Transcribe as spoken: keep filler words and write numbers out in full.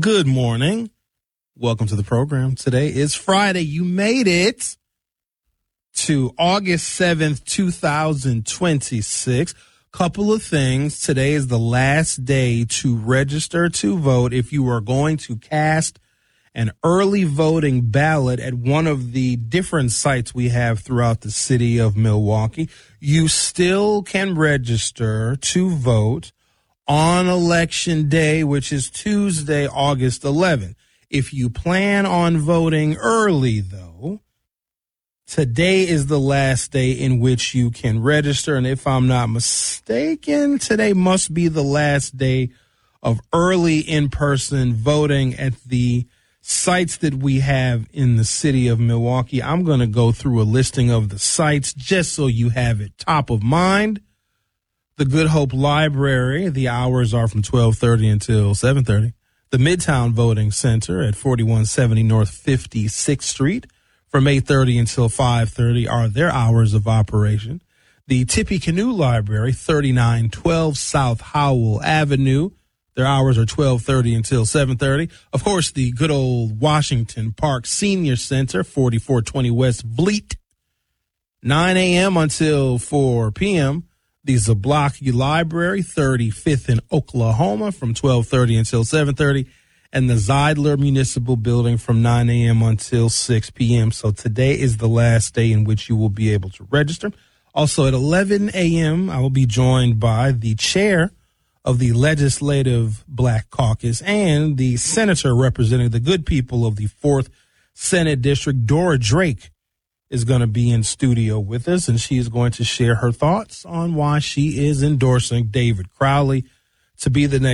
Good morning. Welcome to the program. Today is Friday. You made it to August seventh, two thousand twenty-six. Couple of things. Today is the last day to register to vote if you are going to cast an early voting ballot at one of the different sites we have throughout the city of Milwaukee. You still can register to vote on Election Day, which is Tuesday, August eleventh. If you plan on voting early, though, today is the last day in which you can register. And if I'm not mistaken, today must be the last day of early in-person voting at the sites that we have in the city of Milwaukee. I'm going to go through a listing of the sites just so you have it top of mind. The Good Hope Library, the hours are from twelve thirty until seven thirty. The Midtown Voting Center at forty-one seventy North fifty-sixth Street from eight thirty until five thirty are their hours of operation. The Tippecanoe Library, thirty-nine twelve South Howell Avenue, their hours are twelve thirty until seven thirty. Of course, the good old Washington Park Senior Center, forty-four twenty West Vliet, nine a.m. until four p.m. The Zablocki Library, thirty-fifth in Oklahoma, from twelve thirty until seven thirty, and the Zeidler Municipal Building from nine a.m. until six p.m. So today is the last day in which you will be able to register. Also at eleven a.m., I will be joined by the chair of the Legislative Black Caucus and the senator representing the good people of the fourth Senate District, Dora Drake, is going to be in studio with us, and she is going to share her thoughts on why she is endorsing David Crowley to be the next